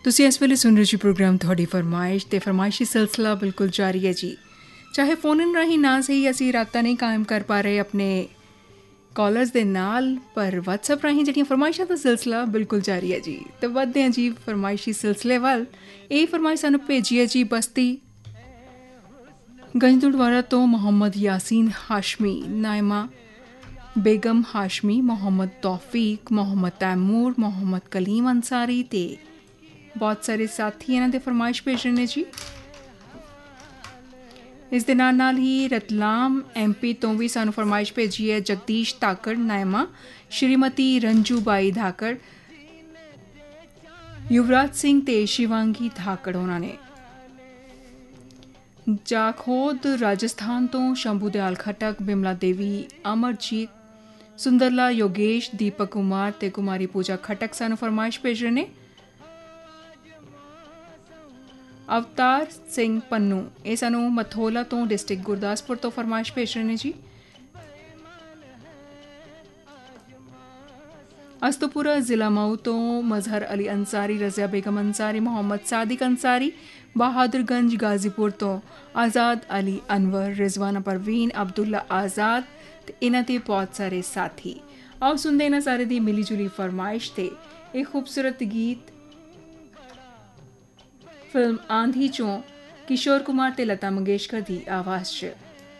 ਤੁਸੀਂ ਇਸ ਵੇਲੇ ਸੁਣ ਰਹੇ ਜੀ ਪ੍ਰੋਗਰਾਮ ਤੁਹਾਡੀ ਫਰਮਾਇਸ਼ ਤੇ ਫਰਮਾਇਸ਼ੀ ਸਿਲਸਿਲਾ ਬਿਲਕੁਲ ਜਾਰੀ ਹੈ ਜੀ। ਚਾਹੇ ਫੋਨ ਇਨ ਰਾਹੀਂ ਨਾ ਸਹੀ ਅਸੀਂ ਰਾਬਤਾ ਨਹੀਂ ਕਾਇਮ ਕਰ ਪਾ ਰਹੇ ਆਪਣੇ ਕਾਲਰਸ ਦੇ ਨਾਲ, ਪਰ ਵਟਸਐਪ ਰਾਹੀਂ ਜਿਹੜੀਆਂ ਫਰਮਾਇਸ਼ਾਂ ਦਾ ਸਿਲਸਿਲਾ ਬਿਲਕੁਲ ਜਾਰੀ ਹੈ ਜੀ। ਤੇ ਵੱਧਦੇ ਹਾਂ ਜੀ ਫਰਮਾਇਸ਼ੀ ਸਿਲਸਿਲੇ ਵੱਲ। ਇਹ ਫਰਮਾਇਸ਼ ਸਾਨੂੰ ਭੇਜੀ ਹੈ ਜੀ ਬਸਤੀ ਗੰਜਦੁੜਵਾਰਾ ਤੋਂ ਮੁਹੰਮਦ ਯਾਸੀਨ ਹਾਸ਼ਮੀ, ਨਾਇਮਾ बेगम हाशमी, मोहम्मद तौफीक, मोहम्मद तैमूर, मोहम्मद कलीम अंसारी ते बहुत सारे साथी इन्हां दे फरमाइश भेज रहे हैं जी। इस दे नाल ही रतलाम MP तो भी सानू फरमाइश भेजी है जगदीश धाकड़, नायमा श्रीमती रंजू बाई धाकड़, युवराज सिंह ते शिवांगी धाकड़। उन्होंने जाखोद राजस्थान तो शंभू दयाल खटक, बिमला देवी, अमरजीत, सुंदरला योगेश, दीपक कुमार ते कुमारी पूजा खटक सानू फरमाइश भेज रहे ने। अवतार सिंह पन्नू ये सानू मथोला तो डिस्ट्रिक्ट गुरदासपुर तो फरमाइश भेज रहे ने जी। अस्तपुरा जिला मऊ तो मजहर अली अंसारी, रजिया बेगम अंसारी, मोहम्मद सादिक अंसारी, बहादुरगंज गाजीपुर तो आज़ाद अली अनवर, रिजवाना परवीन, अब्दुल्ला आज़ाद ते इन्हां दे बहुत सारे साथी। आओ सुनते इन्हां सारे दी मिली जुली फरमाइश ते एक खूबसूरत गीत फिल्म आंधी चों किशोर कुमार ते लता मंगेशकर दी आवाज़ च।